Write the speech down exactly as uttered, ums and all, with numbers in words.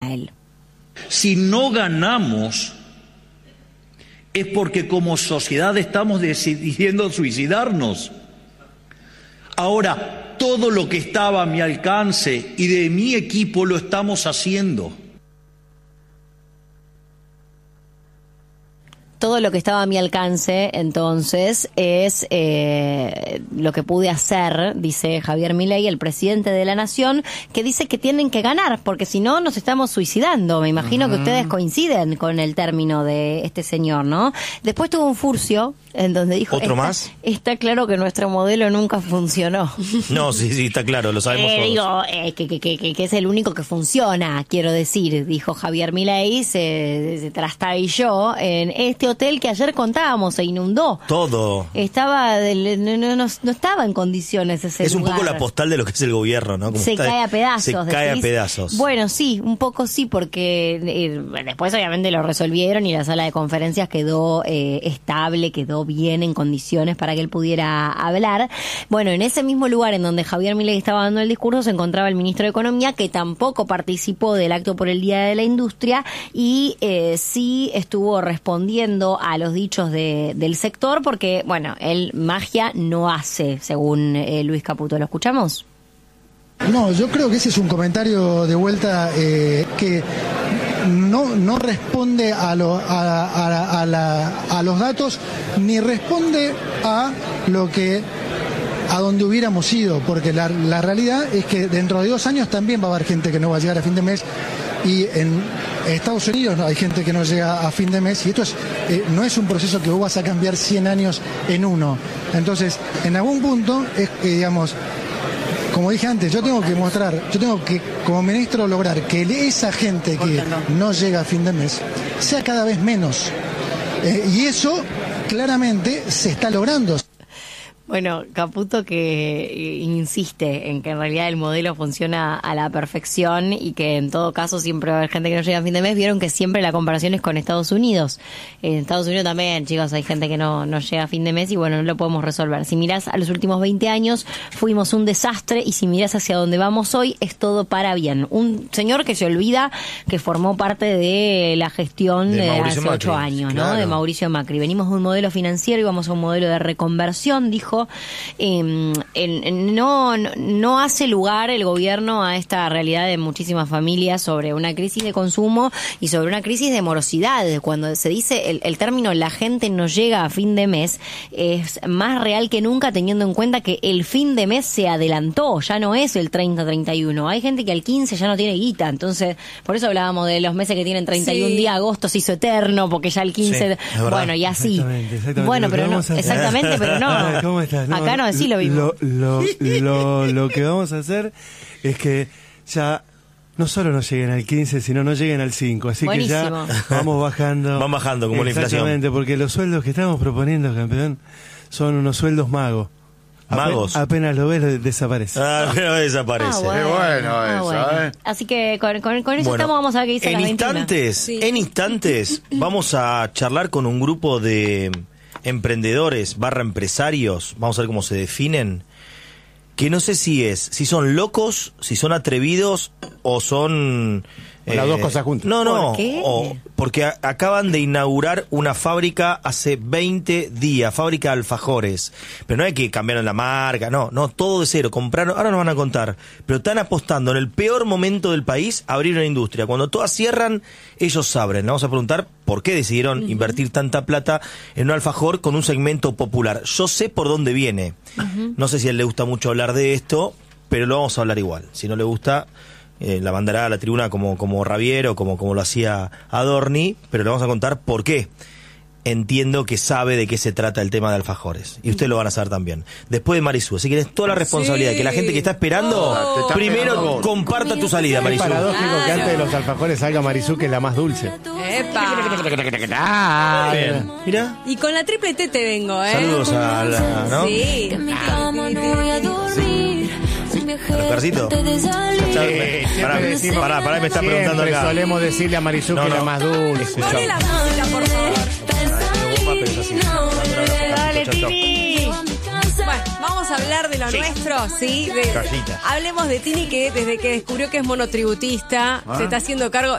a él. Si no ganamos, es porque como sociedad estamos decidiendo suicidarnos. Ahora, todo lo que estaba a mi alcance y de mi equipo lo estamos haciendo. Todo lo que estaba a mi alcance, entonces, es eh, lo que pude hacer, dice Javier Milei, el presidente de la Nación, que dice que tienen que ganar, porque si no nos estamos suicidando. Me imagino uh-huh. que ustedes coinciden con el término de este señor, ¿no? Después tuvo un furcio en donde dijo... ¿Otro está, más? Está claro que nuestro modelo nunca funcionó. No, sí, sí, está claro, lo sabemos eh, todos. Digo, eh, que, que, que, que es el único que funciona, quiero decir, dijo Javier Milei, se, se trastabilló en este hotel que ayer contábamos, se inundó. Todo. Estaba, del, no, no, no estaba en condiciones ese Es lugar. un poco la postal de lo que es el gobierno, ¿no? Como se está, cae a pedazos. Se decís. cae a pedazos. Bueno, sí, un poco sí, porque eh, después obviamente lo resolvieron y la sala de conferencias quedó eh, estable, quedó bien en condiciones para que él pudiera hablar. Bueno, en ese mismo lugar en donde Javier Milei estaba dando el discurso se encontraba el ministro de Economía, que tampoco participó del acto por el Día de la Industria y eh, sí estuvo respondiendo a los dichos de, del sector, porque, bueno, él magia no hace, según eh, Luis Caputo. ¿Lo escuchamos? No, yo creo que ese es un comentario de vuelta eh, que no, no responde a, lo, a, a, a, la, a los datos, ni responde a lo que a donde hubiéramos ido, porque la, la realidad es que dentro de dos años también va a haber gente que no va a llegar a fin de mes, y en Estados Unidos hay gente que no llega a fin de mes, y esto es, eh, no es un proceso que vos vas a cambiar cien años en uno. Entonces, en algún punto, es que, digamos, como dije antes, yo tengo que mostrar, yo tengo que, como ministro, lograr que esa gente que no llega a fin de mes sea cada vez menos. Eh, y eso claramente se está logrando. Bueno, Caputo que insiste en que en realidad el modelo funciona a la perfección y que en todo caso siempre va a haber gente que no llega a fin de mes. Vieron que siempre la comparación es con Estados Unidos. En Estados Unidos también, chicos, hay gente que no, no llega a fin de mes y bueno, no lo podemos resolver. Si mirás a los últimos veinte años, fuimos un desastre, y si mirás hacia donde vamos hoy, es todo para bien. Un señor que se olvida que formó parte de la gestión de, de hace Macri. ocho años, ¿no? Claro. De Mauricio Macri. Venimos de un modelo financiero y vamos a un modelo de reconversión, dijo. Eh, en, no, no hace lugar el gobierno a esta realidad de muchísimas familias sobre una crisis de consumo y sobre una crisis de morosidad. Cuando se dice el, el término la gente no llega a fin de mes, es más real que nunca, teniendo en cuenta que el fin de mes se adelantó, ya no es el treinta treinta y uno. Hay gente que al quince ya no tiene guita, entonces por eso hablábamos de los meses que tienen treinta y un sí. días, agosto se hizo eterno porque ya el quince, sí, bueno, y así. Exactamente, exactamente. Bueno, pero no, exactamente, pero no. ¿Cómo estás? No, acá no decís lo mismo. Lo, lo, lo, lo que vamos a hacer es que ya no solo no lleguen al quince, sino no lleguen al cinco. Así Buenísimo. que ya vamos bajando. Van bajando como la inflación. Exactamente, porque los sueldos que estamos proponiendo, campeón, son unos sueldos magos. Magos. Ape, apenas lo ves, desaparece. Ah, pero desaparece. Ah, bueno. Qué bueno ah, eso, bueno. ¿eh? Así que con, con, con eso bueno, estamos, vamos a ver qué dice en la veintiuna. instantes, sí. En instantes vamos a charlar con un grupo de emprendedores barra empresarios, vamos a ver cómo se definen, que no sé si es, si son locos, si son atrevidos o son... Eh, las dos cosas juntas. No, no, ¿Por qué? O, porque a, acaban de inaugurar una fábrica hace veinte días, fábrica de alfajores. Pero no es que cambiaron la marca, no, no, todo de cero, compraron, ahora nos van a contar, pero están apostando en el peor momento del país a abrir una industria. Cuando todas cierran, ellos abren. Vamos a preguntar por qué decidieron uh-huh. invertir tanta plata en un alfajor con un segmento popular. Yo sé por dónde viene. Uh-huh. No sé si a él le gusta mucho hablar de esto, pero lo vamos a hablar igual. Si no le gusta... Eh, la mandará a la tribuna como, como Raviero, como, como lo hacía Adorni, pero le vamos a contar por qué. Entiendo que sabe de qué se trata el tema de alfajores. Y ustedes lo van a saber también. Después de Marisú. Así que tienes toda la responsabilidad. Sí. Que la gente que está esperando, oh, primero esperando. Comparta tu salida, Marisú. Es paradójico claro. que antes de los alfajores salga Marisú, que es la más dulce. ¡Epa! Bien. Mira. Y con la triple T te vengo, ¿eh? Saludos a la... ¿no? Sí. Ah. Oscarcito. Pará, pará, pará, me está preguntando acá. Solemos decirle a Marisú no, que no. es la más dulce. Ponle la música, por favor. Dale, Tini. Bueno, vamos a hablar de lo sí. nuestro, ¿sí? De, hablemos de Tini, que desde que descubrió que es monotributista, ¿ah? se está haciendo cargo.